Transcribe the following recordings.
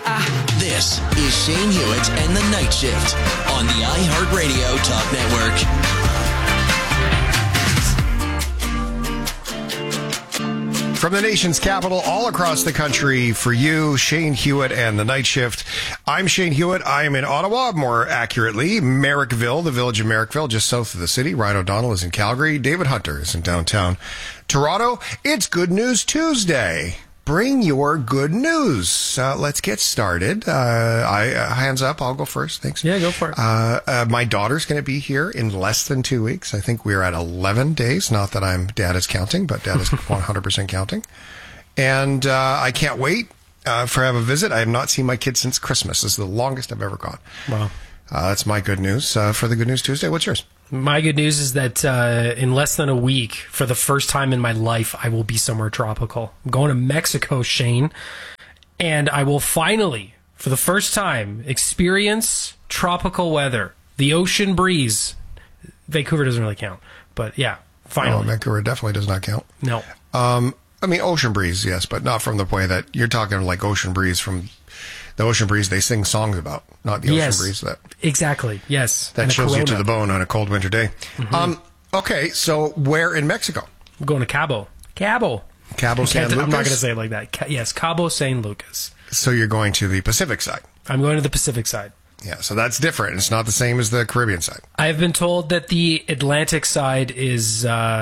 This is Shane Hewitt and the Night Shift on the iHeartRadio Talk Network. From the nation's capital, all across the country, for you, Shane Hewitt and the Night Shift. I'm Shane Hewitt. I am in Ottawa, more accurately, Merrickville, the village of Merrickville, just south of the city. Ryan O'Donnell is in Calgary. David Hunter is in downtown Toronto. It's Good News Tuesday. Bring your good news. Let's get started. Hands up. I'll go first. Thanks. Yeah, go for it. My daughter's going to be here in less than 2 weeks. I think we're at 11 days. Not that Dad is counting, but Dad is 100% counting. And I can't wait for have a visit. I have not seen my kid since Christmas. This is the longest I've ever gone. Wow. That's my good news for the Good News Tuesday. What's yours? My good news is that in less than a week, for the first time in my life, I will be somewhere tropical. I'm going to Mexico, Shane, and I will finally, for the first time, experience tropical weather. The ocean breeze. Vancouver doesn't really count, but yeah, finally. Oh, Vancouver definitely does not count. No. I mean, ocean breeze, yes, but not from the way that you're talking like ocean breeze from the ocean breeze they sing songs about, not the ocean breeze that exactly. Yes, that chills you to the bone on a cold winter day. Mm-hmm. Okay, so where in Mexico? I'm going to Cabo San Lucas. I'm not going to say it like that. Yes, Cabo San Lucas. So you're going to the Pacific side. I'm going to the Pacific side. Yeah, so that's different. It's not the same as the Caribbean side. I have been told that the Atlantic side is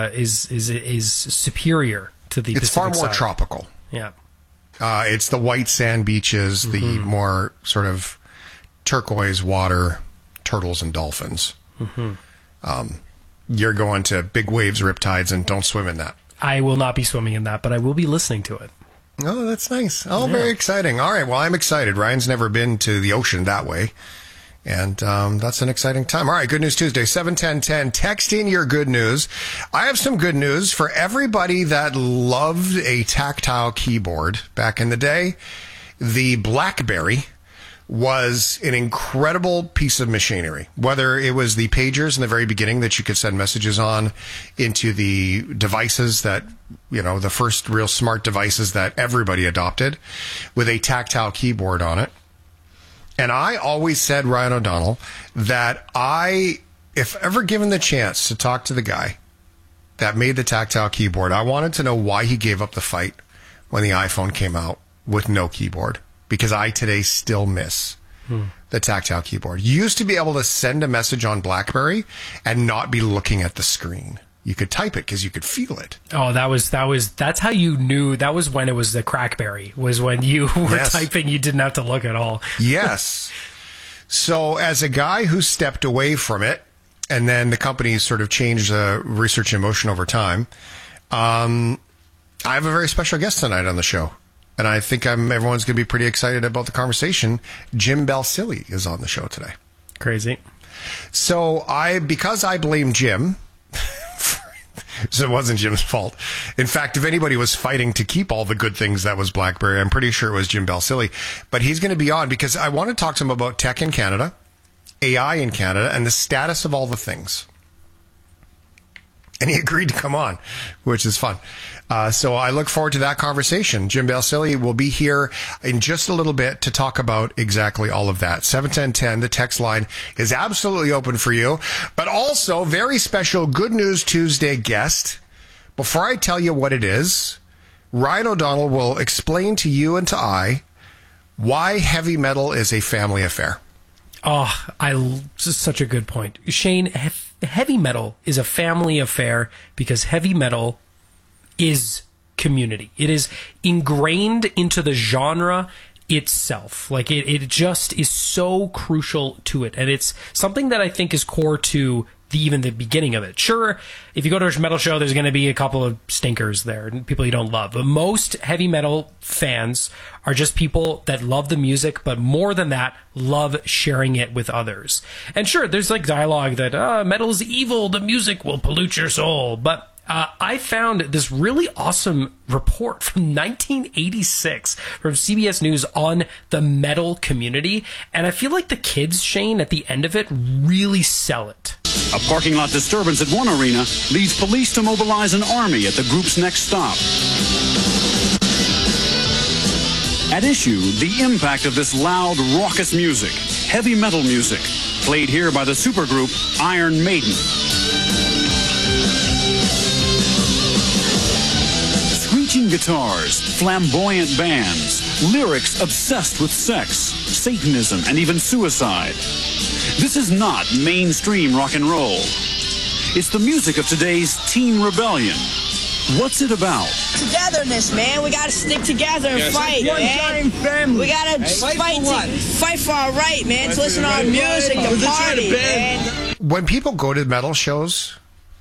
superior to the Pacific side. It's far more tropical. Yeah. It's the white sand beaches, the more sort of turquoise water, turtles and dolphins. Mm-hmm. You're going to big waves, riptides, and don't swim in that. I will not be swimming in that, but I will be listening to it. Oh, that's nice. Oh, yeah. Very exciting. All right, well, I'm excited. Ryan's never been to the ocean that way. And that's an exciting time. All right, Good News Tuesday, 71010. Text in your good news. I have some good news for everybody that loved a tactile keyboard back in the day. The BlackBerry was an incredible piece of machinery. Whether it was the pagers in the very beginning that you could send messages on into the devices that, you know, the first real smart devices that everybody adopted with a tactile keyboard on it. And I always said, Ryan O'Donnell, that if ever given the chance to talk to the guy that made the tactile keyboard, I wanted to know why he gave up the fight when the iPhone came out with no keyboard. Because I today still miss the tactile keyboard. You used to be able to send a message on BlackBerry and not be looking at the screen. You could type it because you could feel it. Oh, that's how you knew. That was when it was the Crackberry, was when you were typing, you didn't have to look at all. Yes. So as a guy who stepped away from it, and then the company sort of changed research in motion over time, I have a very special guest tonight on the show. And I think everyone's going to be pretty excited about the conversation. Jim Balsillie is on the show today. Crazy. So because I blame Jim... So it wasn't Jim's fault. In fact, if anybody was fighting to keep all the good things that was BlackBerry, I'm pretty sure it was Jim Balsillie. But he's going to be on because I want to talk to him about tech in Canada, AI in Canada, and the status of all the things. And he agreed to come on, which is fun. So I look forward to that conversation. Jim Balsillie will be here in just a little bit to talk about exactly all of that. 71010, the text line is absolutely open for you. But also, very special Good News Tuesday guest. Before I tell you what it is, Ryan O'Donnell will explain to you and to I why heavy metal is a family affair. Oh, this is such a good point. Shane, heavy metal is a family affair because heavy metal is community. It is ingrained into the genre itself. Like it just is so crucial to it. And it's something that I think is core to even the beginning of it. Sure, if you go to a metal show, there's going to be a couple of stinkers there, people you don't love. But most heavy metal fans are just people that love the music, but more than that, love sharing it with others. And sure, there's like dialogue that metal is evil, the music will pollute your soul. But I found this really awesome report from 1986 from CBS News on the metal community. And I feel like the kids, Shane, at the end of it, really sell it. A parking lot disturbance at one arena leads police to mobilize an army at the group's next stop. At issue, the impact of this loud, raucous music, heavy metal music, played here by the supergroup Iron Maiden. Screeching guitars, flamboyant bands, lyrics obsessed with sex, Satanism, and even suicide. This is not mainstream rock and roll. It's the music of today's teen rebellion. What's it about? Togetherness, man. We gotta stick together and fight, man. We gotta fight for our right, man. To listen to our music, to party, man. When people go to metal shows,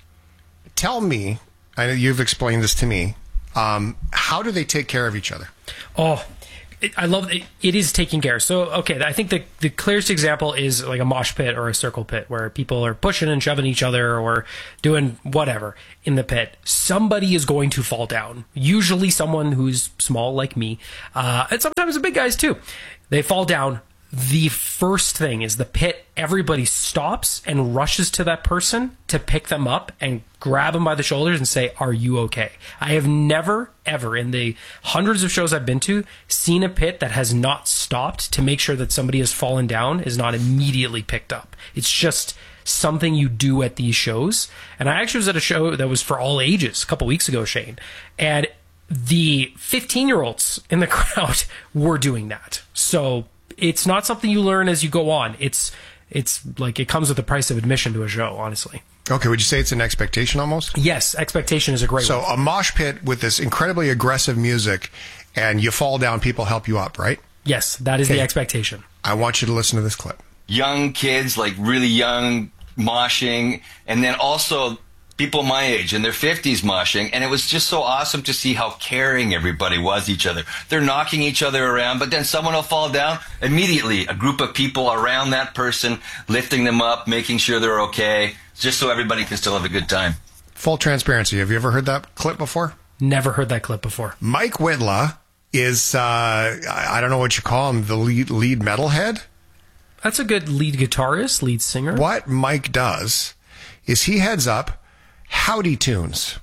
tell me, I know you've explained this to me, how do they take care of each other? Oh, I love it. It is taking care. So, okay, I think the clearest example is like a mosh pit or a circle pit where people are pushing and shoving each other or doing whatever in the pit. Somebody is going to fall down. Usually someone who's small like me, and sometimes the big guys too. They fall down. The first thing is the pit, everybody stops and rushes to that person to pick them up and grab them by the shoulders and say, "Are you okay?" I have never, ever, in the hundreds of shows I've been to, seen a pit that has not stopped to make sure that somebody has fallen down is not immediately picked up. It's just something you do at these shows. And I actually was at a show that was for all ages a couple weeks ago, Shane, and the 15-year-olds in the crowd were doing that. So it's not something you learn as you go on. It's like it comes with the price of admission to a show, honestly. Okay, would you say it's an expectation almost? Yes, expectation is a great one. So a mosh pit with this incredibly aggressive music, and you fall down, people help you up, right? Yes, that is the expectation. I want you to listen to this clip. Young kids, like really young, moshing, and then also people my age in their 50s moshing, and it was just so awesome to see how caring everybody was each other. They're knocking each other around, but then someone will fall down. Immediately, a group of people around that person, lifting them up, making sure they're okay, just so everybody can still have a good time. Full transparency, have you ever heard that clip before? Never heard that clip before. Mike Whitla is, I don't know what you call him, the lead metalhead? That's a good lead guitarist, lead singer. What Mike does is he heads up Howdy Tunes.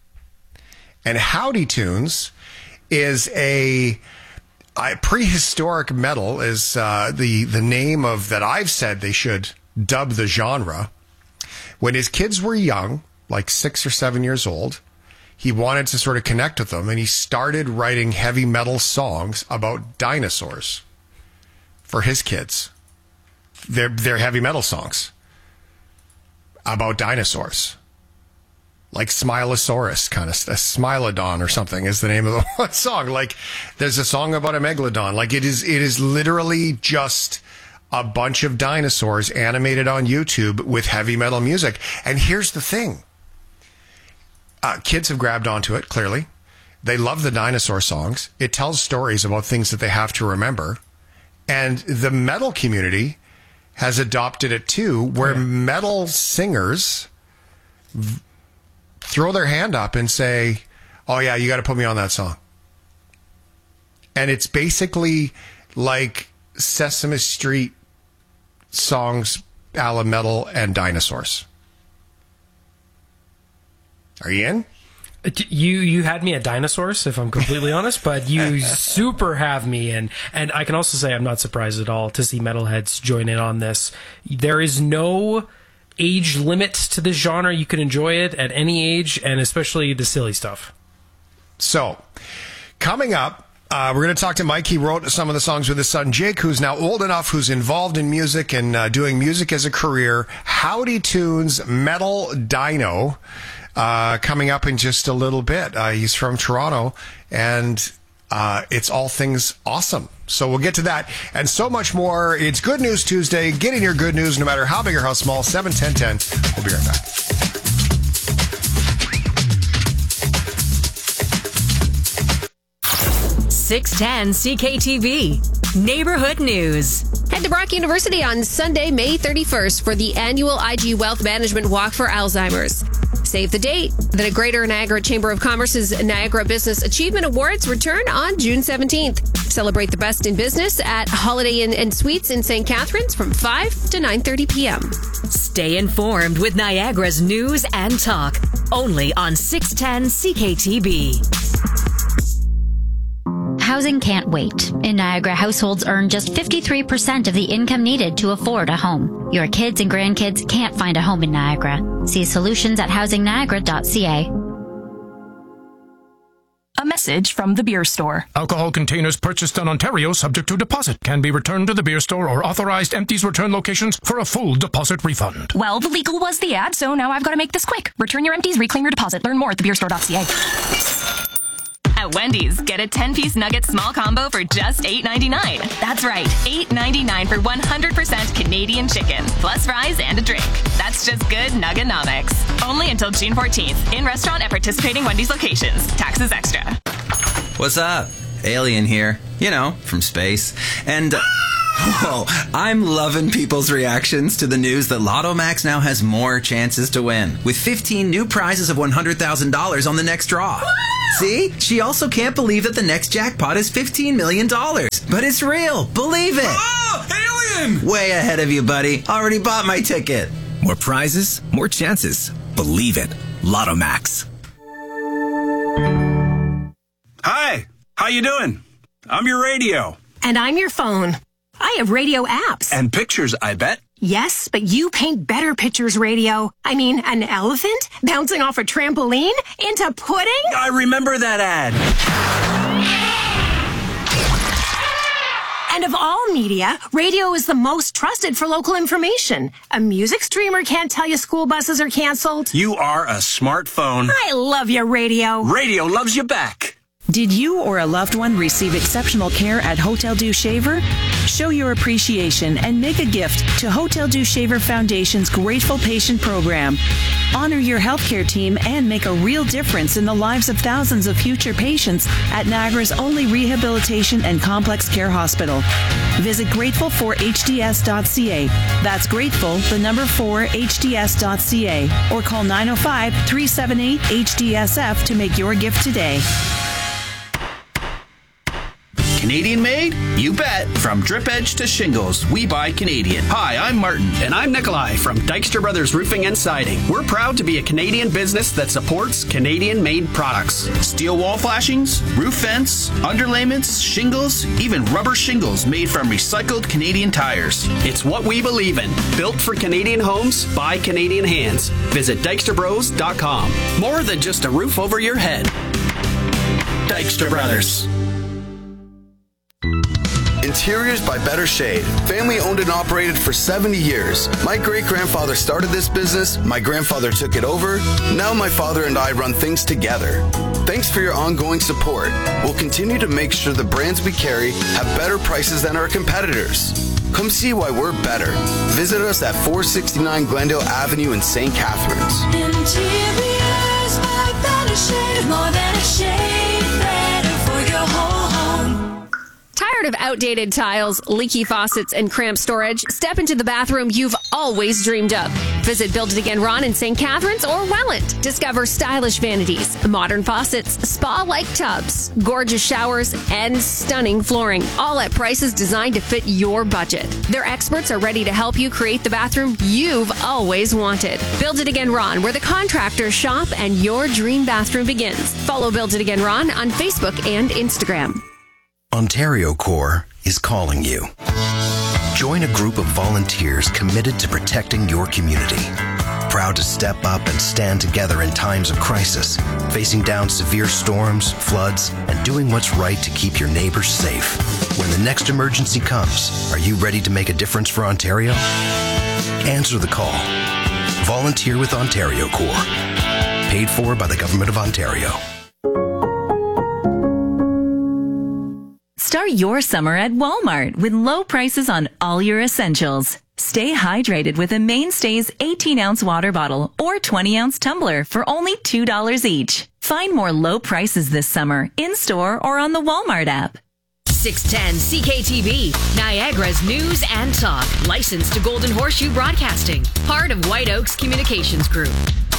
And Howdy Tunes is a prehistoric metal, is the name of that I've said they should dub the genre. When his kids were young, like 6 or 7 years old, he wanted to sort of connect with them, and he started writing heavy metal songs about dinosaurs for his kids. They're heavy metal songs about dinosaurs. Like Smilosaurus, kind of, a Smilodon or something is the name of the one song. Like, there's a song about a megalodon. Like, it is literally just a bunch of dinosaurs animated on YouTube with heavy metal music. And here's the thing. Kids have grabbed onto it, clearly. They love the dinosaur songs. It tells stories about things that they have to remember. And the metal community has adopted it too, where metal singers throw their hand up and say, "Oh yeah, you got to put me on that song." And it's basically like Sesame Street songs a la metal and dinosaurs. Are you in? You had me at dinosaurs, if I'm completely honest, but you super have me in. And I can also say I'm not surprised at all to see metalheads join in on this. There is no age limit to this genre. You can enjoy it at any age, and especially the silly stuff. So, coming up, we're going to talk to Mike. He wrote some of the songs with his son Jake, who's now old enough, who's involved in music and doing music as a career. Howdy Tunes Metal Dino coming up in just a little bit. He's from Toronto, and it's all things awesome. So we'll get to that and so much more. It's Good News Tuesday. Getting your good news no matter how big or how small. 7-10-10. We'll be right back. .610 CKTV Neighborhood News. Head to Brock University on Sunday, May 31st for the annual IG Wealth Management Walk for Alzheimer's. Save the date. The Greater Niagara Chamber of Commerce's Niagara Business Achievement Awards return on June 17th. Celebrate the best in business at Holiday Inn and Suites in St. Catharines from 5 to 9:30 p.m. Stay informed with Niagara's news and talk. Only on 610 CKTB. housing can't wait. In Niagara, households earn just 53% of the income needed to afford a home. Your kids and grandkids can't find a home in Niagara. See solutions at housingniagara.ca. A message from the beer store. Alcohol containers purchased in Ontario subject to deposit can be returned to the beer store or authorized empties return locations for a full deposit refund. Well, the legal was the ad, so now I've got to make this quick. Return your empties, reclaim your deposit. Learn more at thebeerstore.ca. At Wendy's, get a 10-piece nugget small combo for just $8.99. That's right, $8.99 for 100% Canadian chicken, plus fries and a drink. That's just good Nuggenomics. Only until June 14th. In restaurant at participating Wendy's locations. Taxes extra. What's up? Alien here. You know, from space. And... whoa, I'm loving people's reactions to the news that Lotto Max now has more chances to win, with 15 new prizes of $100,000 on the next draw. See? She also can't believe that the next jackpot is $15 million. But it's real. Believe it. Oh, alien! Way ahead of you, buddy. Already bought my ticket. More prizes, more chances. Believe it. Lotto Max. Hi, how you doing? I'm your radio. And I'm your phone. I have radio apps. And pictures, I bet. Yes, but you paint better pictures, radio. I mean, an elephant bouncing off a trampoline into pudding? I remember that ad. And of all media, radio is the most trusted for local information. A music streamer can't tell you school buses are canceled. You are a smartphone. I love you, radio. Radio loves you back. Did you or a loved one receive exceptional care at Hotel Dieu Shaver? Show your appreciation and make a gift to Hotel Dieu Shaver Foundation's Grateful Patient Program. Honor your healthcare team and make a real difference in the lives of thousands of future patients at Niagara's only rehabilitation and complex care hospital. Visit grateful4hds.ca. That's grateful, the number 4hds.ca, or call 905-378-HDSF to make your gift today. Canadian made? You bet. From drip edge to shingles, we buy Canadian. Hi, I'm Martin. And I'm Nikolai from Dykstra Brothers Roofing and Siding. We're proud to be a Canadian business that supports Canadian-made products. Steel wall flashings, roof vents, underlayments, shingles, even rubber shingles made from recycled Canadian tires. It's what we believe in. Built for Canadian homes by Canadian hands. Visit DykstraBros.com. More than just a roof over your head. Dykstra Brothers. Interiors by Better Shade. Family owned and operated for 70 years. My great-grandfather started this business, my grandfather took it over, now my father and I run things together. Thanks for your ongoing support. We'll continue to make sure the brands we carry have better prices than our competitors. Come see why we're better. Visit us at 469 Glendale Avenue in St. Catharines. Interiors by Better Shade. More than a shade, better for your whole home. Tired of outdated tiles, leaky faucets, and cramped storage? Step into the bathroom you've always dreamed of. Visit Build It Again Ron in St. Catharines or Welland. Discover stylish vanities, modern faucets, spa-like tubs, gorgeous showers, and stunning flooring, all at prices designed to fit your budget. Their experts are ready to help you create the bathroom you've always wanted. Build It Again Ron, where the contractors shop and your dream bathroom begins. Follow Build It Again Ron on Facebook and Instagram. Ontario Corps is calling you. Join a group of volunteers committed to protecting your community. Proud to step up and stand together in times of crisis, facing down severe storms, floods, and doing what's right to keep your neighbors safe. When the next emergency comes, are you ready to make a difference for Ontario? Answer the call. Volunteer with Ontario Corps. Paid for by the Government of Ontario. Start your summer at Walmart with low prices on all your essentials. Stay hydrated with a Mainstays 18-ounce water bottle or 20-ounce tumbler for only $2 each. Find more low prices this summer in-store or on the Walmart app. 610 CKTV, Niagara's news and talk. Licensed to Golden Horseshoe Broadcasting. Part of White Oaks Communications Group.